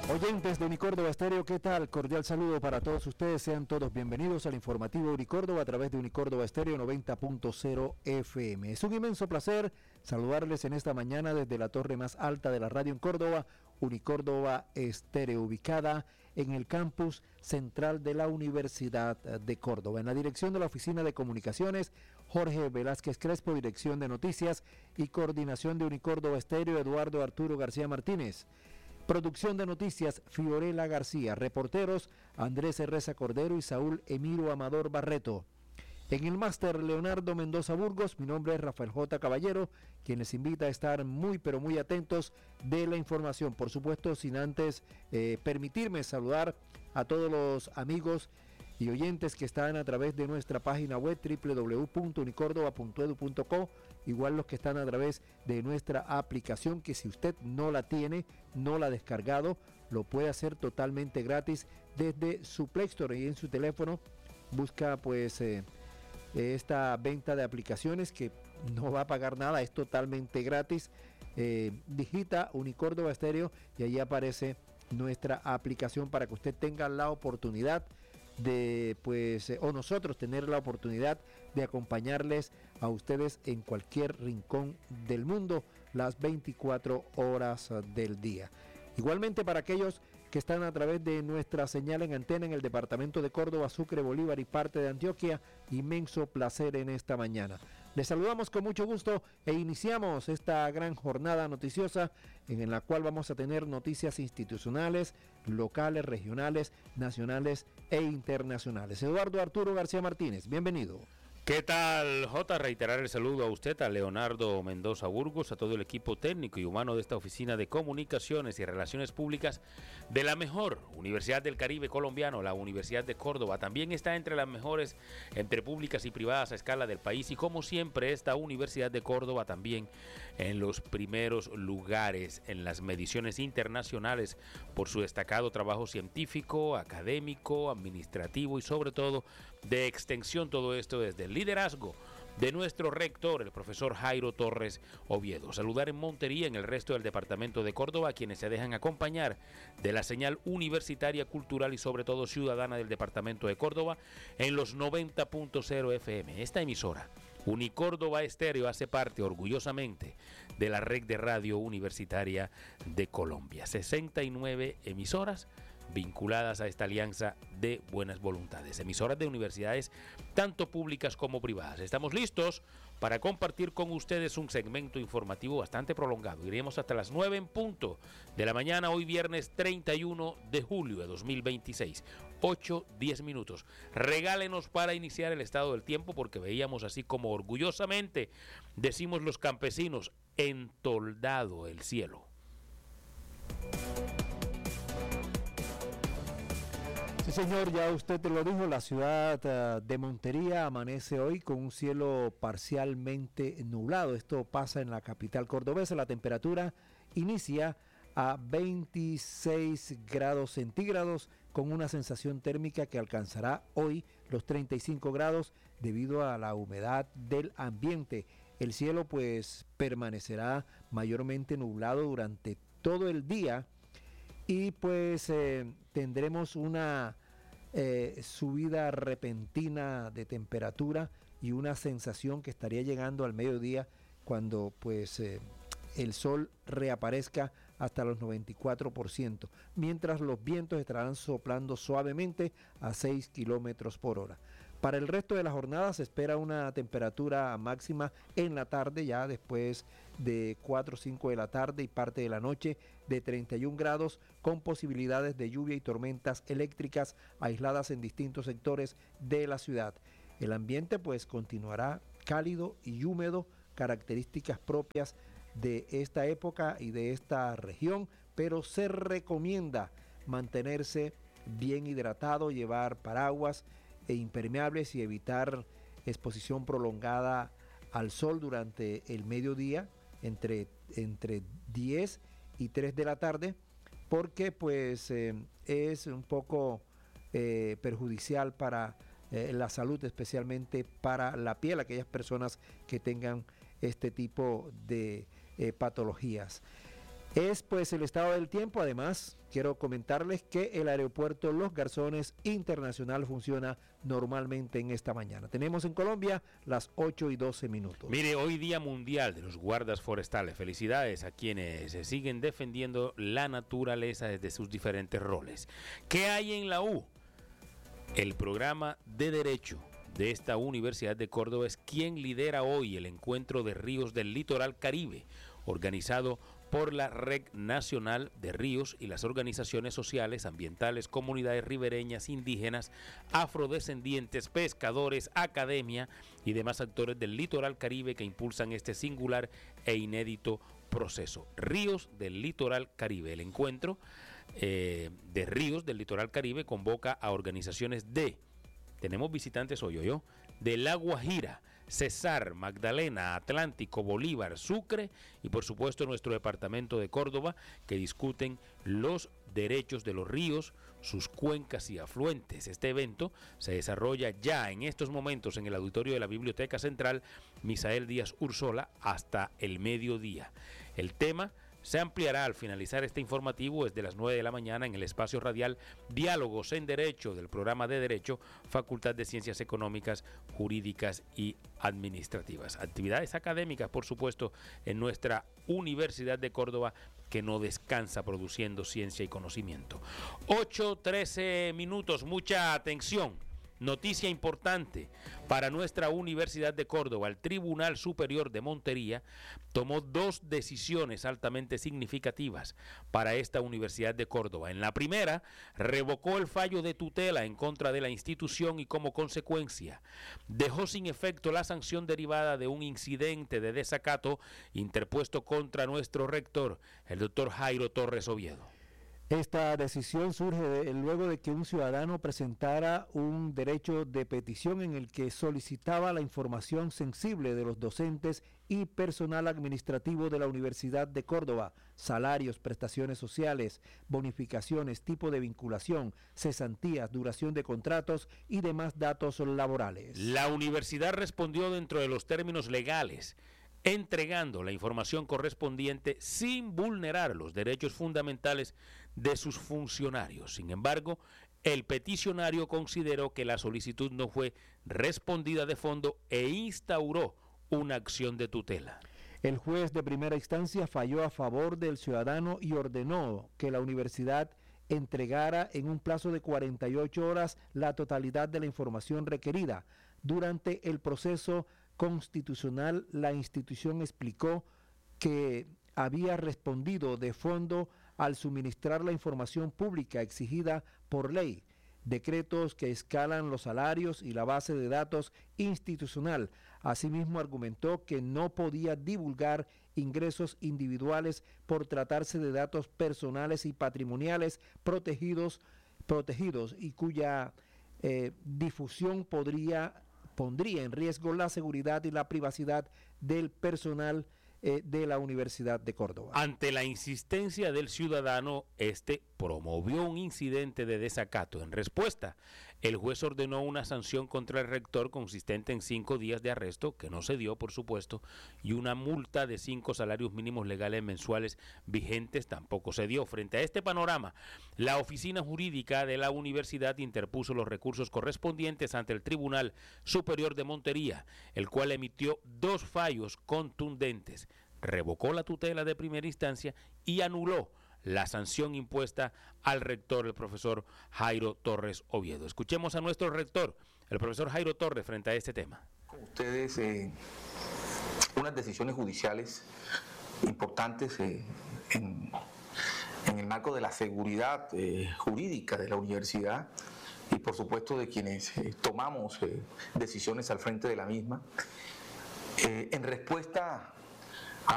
Oyentes de Unicórdoba Estéreo, ¿qué tal? Cordial saludo para todos ustedes. Sean todos bienvenidos al informativo Unicórdoba a través de Unicórdoba Estéreo 90.0 FM. Es un inmenso placer saludarles en esta mañana desde la torre más alta de la radio en Córdoba, Unicórdoba Estéreo, ubicada en el campus central de la Universidad de Córdoba. En la dirección de la Oficina de Comunicaciones, Jorge Velázquez Crespo, dirección de noticias y coordinación de Unicórdoba Estéreo, Eduardo Arturo García Martínez. Producción de noticias, Fiorella García. Reporteros, Andrés Herreza Cordero y Saúl Emiro Amador Barreto. En el máster, Leonardo Mendoza Burgos. Mi nombre es Rafael J. Caballero, quien les invita a estar muy pero muy atentos de la información. Por supuesto, sin antes permitirme saludar a todos los amigos y oyentes que están a través de nuestra página web www.unicordoba.edu.co, igual los que están a través de nuestra aplicación, que si usted no la tiene, no la ha descargado, lo puede hacer totalmente gratis desde su Play Store y en su teléfono. Busca pues esta venta de aplicaciones que no va a pagar nada, es totalmente gratis. Digita Unicórdoba Estéreo y allí aparece nuestra aplicación para que usted tenga la oportunidad de o nosotros tener la oportunidad de acompañarles a ustedes en cualquier rincón del mundo las 24 horas del día. Igualmente para aquellos que están a través de nuestra señal en antena en el departamento de Córdoba, Sucre, Bolívar y parte de Antioquia, inmenso placer en esta mañana. Les saludamos con mucho gusto e iniciamos esta gran jornada noticiosa en la cual vamos a tener noticias institucionales, locales, regionales, nacionales e internacionales. Eduardo Arturo García Martínez, bienvenido. ¿Qué tal, J? Reiterar el saludo a usted, a Leonardo Mendoza Burgos, a todo el equipo técnico y humano de esta Oficina de Comunicaciones y Relaciones Públicas de la mejor Universidad del Caribe colombiano, la Universidad de Córdoba. También está entre las mejores, entre públicas y privadas a escala del país, y como siempre esta Universidad de Córdoba también en los primeros lugares en las mediciones internacionales por su destacado trabajo científico, académico, administrativo y sobre todo de extensión. Todo esto desde el liderazgo de nuestro rector, el profesor Jairo Torres Oviedo. Saludar en Montería, en el resto del departamento de Córdoba, a quienes se dejan acompañar de la señal universitaria, cultural y sobre todo ciudadana del departamento de Córdoba en los 90.0 FM. Esta emisora, Unicórdoba Estéreo, hace parte orgullosamente de la red de radio universitaria de Colombia. 69 emisoras vinculadas a esta alianza de buenas voluntades, emisoras de universidades tanto públicas como privadas. Estamos listos para compartir con ustedes un segmento informativo bastante prolongado. Iremos hasta las 9 en punto de la mañana, hoy viernes 31 de julio de 2026. 8:10 minutos. Regálenos para iniciar el estado del tiempo, porque veíamos así como orgullosamente decimos los campesinos, entoldado el cielo. Sí, señor, ya usted te lo dijo, la ciudad de Montería amanece hoy con un cielo parcialmente nublado. Esto pasa en la capital cordobesa. La temperatura inicia a 26 grados centígrados con una sensación térmica que alcanzará hoy los 35 grados debido a la humedad del ambiente. El cielo pues permanecerá mayormente nublado durante todo el día. Y pues tendremos una subida repentina de temperatura y una sensación que estaría llegando al mediodía cuando pues el sol reaparezca hasta los 94%, mientras los vientos estarán soplando suavemente a 6 kilómetros por hora. Para el resto de la jornada se espera una temperatura máxima en la tarde, ya después de 4 o 5 de la tarde y parte de la noche, de 31 grados, con posibilidades de lluvia y tormentas eléctricas aisladas en distintos sectores de la ciudad. El ambiente pues continuará cálido y húmedo, características propias de esta época y de esta región, pero se recomienda mantenerse bien hidratado, llevar paraguas e impermeables y evitar exposición prolongada al sol durante el mediodía entre 10 y 3 de la tarde, porque pues es un poco perjudicial para la salud, especialmente para la piel, aquellas personas que tengan este tipo de patologías. Es pues el estado del tiempo. Además, quiero comentarles que el aeropuerto Los Garzones Internacional funciona normalmente en esta mañana. Tenemos en Colombia las 8:12. Mire, hoy Día Mundial de los Guardas Forestales. Felicidades a quienes se siguen defendiendo la naturaleza desde sus diferentes roles. ¿Qué hay en la U? El programa de Derecho de esta Universidad de Córdoba es quien lidera hoy el encuentro de ríos del Litoral Caribe, organizado por la Red Nacional de Ríos y las organizaciones sociales, ambientales, comunidades ribereñas, indígenas, afrodescendientes, pescadores, academia y demás actores del Litoral Caribe que impulsan este singular e inédito proceso. Ríos del Litoral Caribe. El encuentro de Ríos del Litoral Caribe convoca a organizaciones tenemos visitantes hoy, de La Guajira, Cesar, Magdalena, Atlántico, Bolívar, Sucre y por supuesto nuestro departamento de Córdoba, que discuten los derechos de los ríos, sus cuencas y afluentes. Este evento se desarrolla ya en estos momentos en el auditorio de la Biblioteca Central Misael Díaz Ursola hasta el mediodía. El tema se ampliará al finalizar este informativo desde las 9 de la mañana en el espacio radial Diálogos en Derecho del programa de Derecho, Facultad de Ciencias Económicas, Jurídicas y Administrativas. Actividades académicas, por supuesto, en nuestra Universidad de Córdoba, que no descansa produciendo ciencia y conocimiento. 8:13, mucha atención. Noticia importante para nuestra Universidad de Córdoba. El Tribunal Superior de Montería tomó 2 decisiones altamente significativas para esta Universidad de Córdoba. En la primera, revocó el fallo de tutela en contra de la institución y como consecuencia dejó sin efecto la sanción derivada de un incidente de desacato interpuesto contra nuestro rector, el doctor Jairo Torres Oviedo. Esta decisión surge luego de que un ciudadano presentara un derecho de petición en el que solicitaba la información sensible de los docentes y personal administrativo de la Universidad de Córdoba: salarios, prestaciones sociales, bonificaciones, tipo de vinculación, cesantías, duración de contratos y demás datos laborales. La universidad respondió dentro de los términos legales, entregando la información correspondiente sin vulnerar los derechos fundamentales de sus funcionarios. Sin embargo, el peticionario consideró que la solicitud no fue respondida de fondo e instauró una acción de tutela. El juez de primera instancia falló a favor del ciudadano y ordenó que la universidad entregara en un plazo de 48 horas la totalidad de la información requerida. Durante el proceso constitucional, la institución explicó que había respondido de fondo al suministrar la información pública exigida por ley, decretos que escalan los salarios y la base de datos institucional. Asimismo, argumentó que no podía divulgar ingresos individuales por tratarse de datos personales y patrimoniales protegidos y cuya difusión pondría en riesgo la seguridad y la privacidad del personal de la Universidad de Córdoba. Ante la insistencia del ciudadano, promovió un incidente de desacato. En respuesta, el juez ordenó una sanción contra el rector consistente en 5 días de arresto, que no se dio, por supuesto, y una multa de 5 salarios mínimos legales mensuales vigentes tampoco se dio. Frente a este panorama, la oficina jurídica de la universidad interpuso los recursos correspondientes ante el Tribunal Superior de Montería, el cual emitió 2 fallos contundentes. Revocó la tutela de primera instancia y anuló la sanción impuesta al rector, el profesor Jairo Torres Oviedo. Escuchemos a nuestro rector, el profesor Jairo Torres, frente a este tema. Con ustedes unas decisiones judiciales importantes en el marco de la seguridad jurídica de la universidad y por supuesto de quienes tomamos decisiones al frente de la misma, en respuesta